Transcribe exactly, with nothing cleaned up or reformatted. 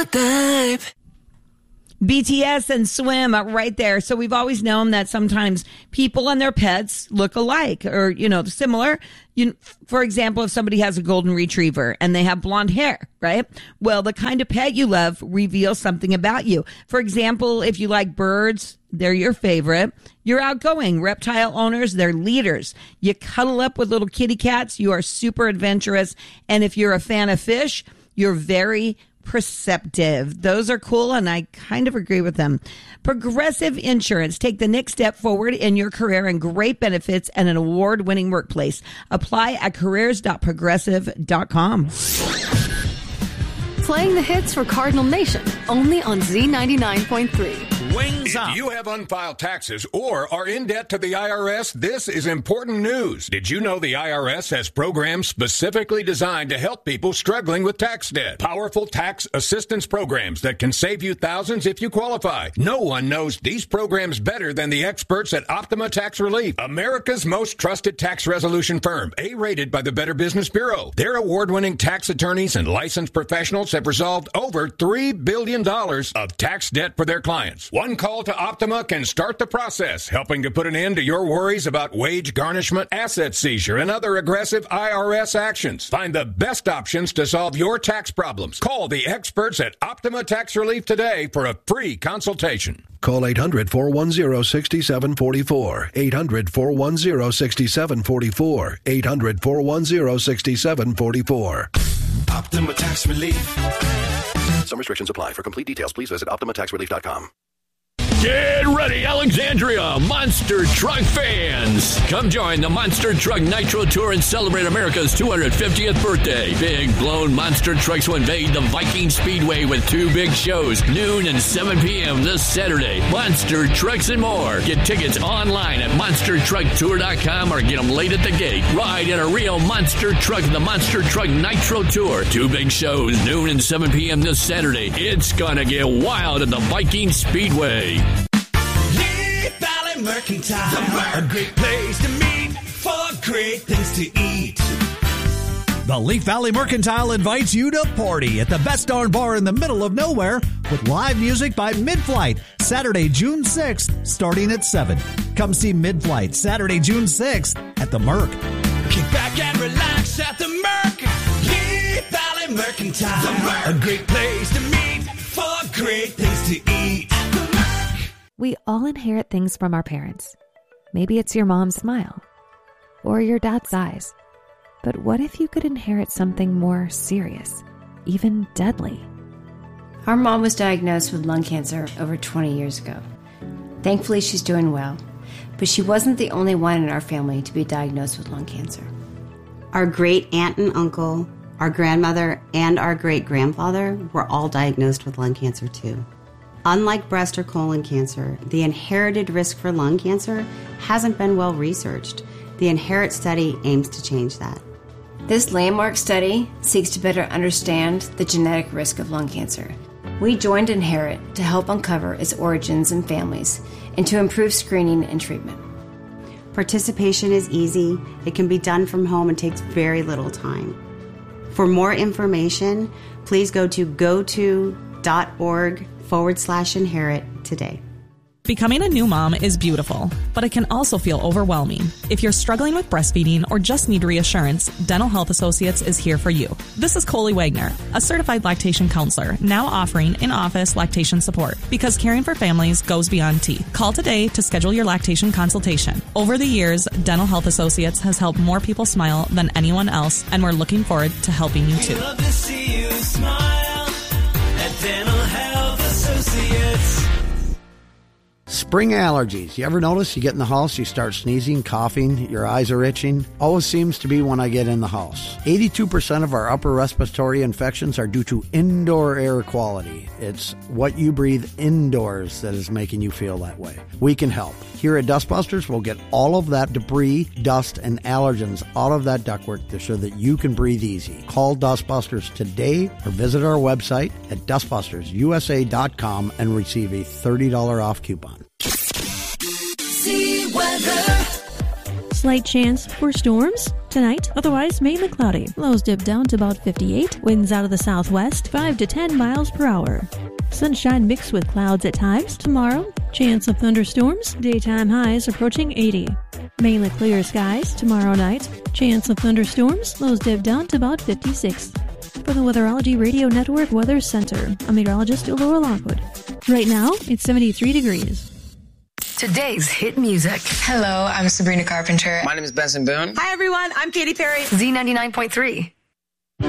B T S and Swim right there. So we've always known that sometimes people and their pets look alike or, you know, similar. You, for example, if somebody has a golden retriever and they have blonde hair, right? Well, the kind of pet you love reveals something about you. For example, if you like birds, they're your favorite. You're outgoing. Reptile owners, they're leaders. You cuddle up with little kitty cats. You are super adventurous. And if you're a fan of fish, you're very perceptive. Those are cool, and I kind of agree with them. Progressive Insurance. Take the next step forward in your career and great benefits and an award-winning workplace. Apply at careers dot progressive dot com. Playing the hits for Cardinal Nation, only on Z ninety-nine point three. Wings up. If you have unfiled taxes or are in debt to the I R S, this is important news. Did you know the I R S has programs specifically designed to help people struggling with tax debt? Powerful tax assistance programs that can save you thousands if you qualify. No one knows these programs better than the experts at Optima Tax Relief, America's most trusted tax resolution firm, A-rated by the Better Business Bureau. Their award-winning tax attorneys and licensed professionals have resolved over three billion dollars of tax debt for their clients. One call to Optima can start the process, helping to put an end to your worries about wage garnishment, asset seizure, and other aggressive I R S actions. Find the best options to solve your tax problems. Call the experts at Optima Tax Relief today for a free consultation. Call eight hundred, four one zero, six seven four four. eight hundred, four one zero, six seven four four. eight hundred, four one zero, six seven four four. Optima Tax Relief. Some restrictions apply. For complete details, please visit optima tax relief dot com. Get ready, Alexandria Monster Truck fans. Come join the Monster Truck Nitro Tour and celebrate America's two hundred fiftieth birthday. Big blown monster trucks will invade the Viking Speedway with two big shows, noon and seven p.m. this Saturday. Monster Trucks and more. Get tickets online at monster truck tour dot com or get them late at the gate. Ride in a real monster truck in the Monster Truck Nitro Tour. Two big shows, noon and seven p.m. this Saturday. It's gonna get wild at the Viking Speedway. Leaf Valley Mercantile, a great place to meet for great things to eat. The Leaf Valley Mercantile invites you to party at the Best Darn Bar in the middle of nowhere with live music by Mid-Flight, Saturday, June sixth, starting at seven. Come see Mid-Flight Saturday, June sixth at the Merc. Kick back and relax at the Merc. Leaf Valley Mercantile, a great place to meet for great things to eat. We all inherit things from our parents. Maybe it's your mom's smile or your dad's eyes. But what if you could inherit something more serious, even deadly? Our mom was diagnosed with lung cancer over twenty years ago. Thankfully, she's doing well, but she wasn't the only one in our family to be diagnosed with lung cancer. Our great aunt and uncle, our grandmother, and our great-grandfather were all diagnosed with lung cancer too. Unlike breast or colon cancer, the inherited risk for lung cancer hasn't been well researched. The INHERIT study aims to change that. This landmark study seeks to better understand the genetic risk of lung cancer. We joined INHERIT to help uncover its origins and families and to improve screening and treatment. Participation is easy, it can be done from home, and takes very little time. For more information, please go to goto.org forward slash inherit today. Becoming a new mom is beautiful, but it can also feel overwhelming. If you're struggling with breastfeeding or just need reassurance, Dental Health Associates is here for you. This is Coley Wagner, a certified lactation counselor, now offering in-office lactation support because caring for families goes beyond teeth. Call today to schedule your lactation consultation. Over the years, Dental Health Associates has helped more people smile than anyone else, and we're looking forward to helping you too. We love to see you smile at Dental Health Associates. Spring allergies. You ever notice you get in the house, you start sneezing, coughing, your eyes are itching? Always seems to be when I get in the house. eighty-two percent of our upper respiratory infections are due to indoor air quality. It's what you breathe indoors that is making you feel that way. We can help. Here at Dustbusters, we'll get all of that debris, dust, and allergens out of that ductwork so that you can breathe easy. Call Dustbusters today or visit our website at dustbusters u s a dot com and receive a thirty dollars off coupon. See weather. Slight chance for storms tonight, otherwise mainly cloudy. Lows dip down to about fifty-eight. Winds out of the southwest, five to ten miles per hour. Sunshine mixed with clouds at times. Tomorrow, chance of thunderstorms. Daytime highs approaching eighty. Mainly clear skies tomorrow night. Chance of thunderstorms. Lows dip down to about fifty-six. For the Weatherology Radio Network Weather Center, I'm meteorologist Laura Lockwood. Right now, it's seventy-three degrees. Today's hit music. Hello, I'm Sabrina Carpenter. My name is Benson Boone. Hi, everyone. I'm Katy Perry. Z ninety-nine point three.